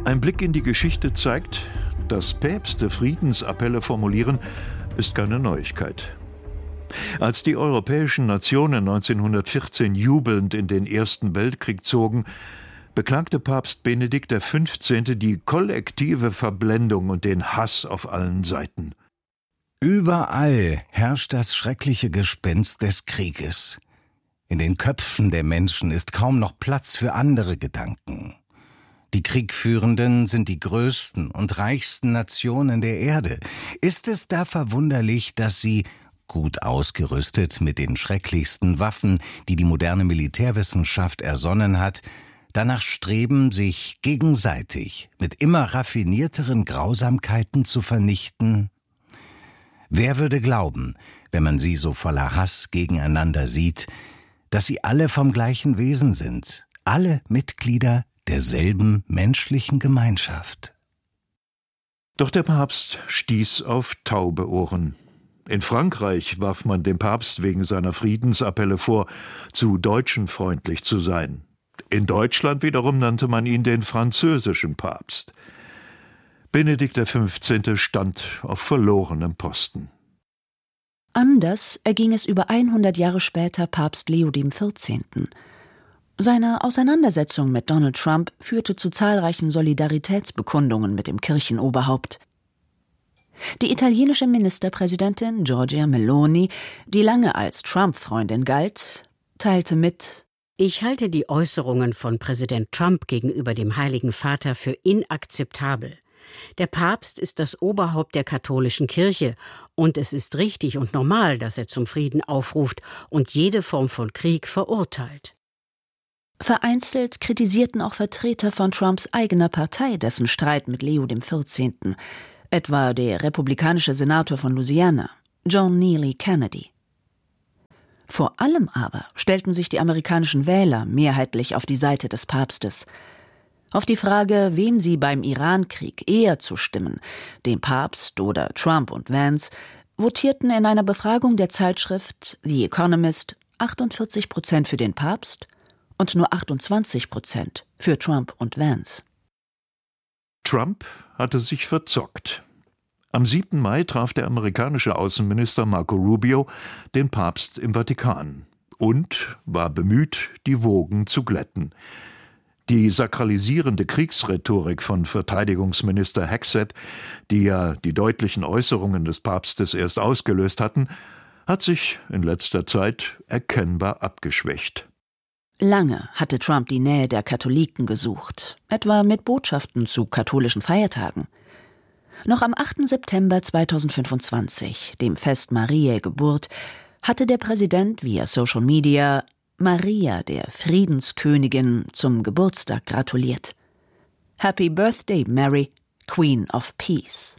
Ein Blick in die Geschichte zeigt, dass Päpste Friedensappelle formulieren, ist keine Neuigkeit. Als die europäischen Nationen 1914 jubelnd in den Ersten Weltkrieg zogen, beklagte Papst Benedikt XV. Die kollektive Verblendung und den Hass auf allen Seiten. Überall herrscht das schreckliche Gespenst des Krieges. In den Köpfen der Menschen ist kaum noch Platz für andere Gedanken. Die Kriegführenden sind die größten und reichsten Nationen der Erde. Ist es da verwunderlich, dass sie, gut ausgerüstet mit den schrecklichsten Waffen, die die moderne Militärwissenschaft ersonnen hat, danach streben, sich gegenseitig mit immer raffinierteren Grausamkeiten zu vernichten? Wer würde glauben, wenn man sie so voller Hass gegeneinander sieht, dass sie alle vom gleichen Wesen sind, alle Mitglieder derselben menschlichen Gemeinschaft? Doch der Papst stieß auf taube Ohren. In Frankreich warf man dem Papst wegen seiner Friedensappelle vor, zu deutschenfreundlich zu sein. In Deutschland wiederum nannte man ihn den französischen Papst. Benedikt XV. Stand auf verlorenem Posten. Anders erging es über 100 Jahre später Papst Leo XIV. Seine Auseinandersetzung mit Donald Trump führte zu zahlreichen Solidaritätsbekundungen mit dem Kirchenoberhaupt. Die italienische Ministerpräsidentin Giorgia Meloni, die lange als Trump-Freundin galt, teilte mit: Ich halte die Äußerungen von Präsident Trump gegenüber dem Heiligen Vater für inakzeptabel. Der Papst ist das Oberhaupt der katholischen Kirche und es ist richtig und normal, dass er zum Frieden aufruft und jede Form von Krieg verurteilt. Vereinzelt kritisierten auch Vertreter von Trumps eigener Partei dessen Streit mit Leo XIV., etwa der republikanische Senator von Louisiana, John Neely Kennedy. Vor allem aber stellten sich die amerikanischen Wähler mehrheitlich auf die Seite des Papstes. Auf die Frage, wem sie beim Irankrieg eher zustimmen, dem Papst oder Trump und Vance, votierten in einer Befragung der Zeitschrift The Economist 48% für den Papst und nur 28% für Trump und Vance. Trump hatte sich verzockt. Am 7. Mai traf der amerikanische Außenminister Marco Rubio den Papst im Vatikan und war bemüht, die Wogen zu glätten. Die sakralisierende Kriegsrhetorik von Verteidigungsminister Hegseth, die ja die deutlichen Äußerungen des Papstes erst ausgelöst hatten, hat sich in letzter Zeit erkennbar abgeschwächt. Lange hatte Trump die Nähe der Katholiken gesucht, etwa mit Botschaften zu katholischen Feiertagen. Noch am 8. September 2025, dem Fest Mariä Geburt, hatte der Präsident via Social Media Maria, der Friedenskönigin, zum Geburtstag gratuliert. Happy Birthday, Mary, Queen of Peace.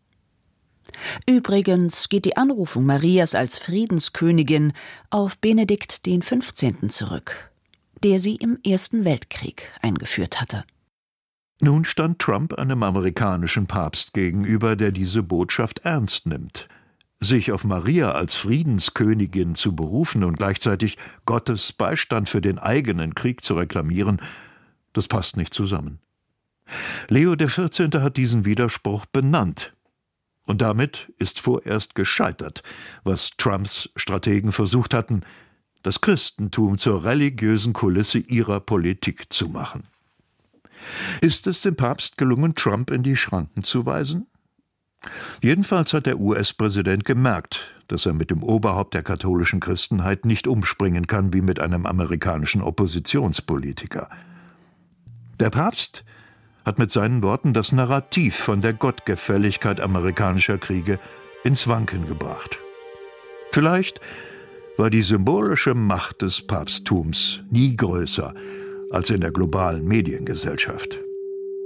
Übrigens geht die Anrufung Marias als Friedenskönigin auf Benedikt XV. Zurück, der sie im Ersten Weltkrieg eingeführt hatte. Nun stand Trump einem amerikanischen Papst gegenüber, der diese Botschaft ernst nimmt. Sich auf Maria als Friedenskönigin zu berufen und gleichzeitig Gottes Beistand für den eigenen Krieg zu reklamieren, das passt nicht zusammen. Leo XIV. Hat diesen Widerspruch benannt. Und damit ist vorerst gescheitert, was Trumps Strategen versucht hatten, das Christentum zur religiösen Kulisse ihrer Politik zu machen. Ist es dem Papst gelungen, Trump in die Schranken zu weisen? Jedenfalls hat der US-Präsident gemerkt, dass er mit dem Oberhaupt der katholischen Christenheit nicht umspringen kann wie mit einem amerikanischen Oppositionspolitiker. Der Papst hat mit seinen Worten das Narrativ von der Gottgefälligkeit amerikanischer Kriege ins Wanken gebracht. Vielleicht war die symbolische Macht des Papsttums nie größer als in der globalen Mediengesellschaft.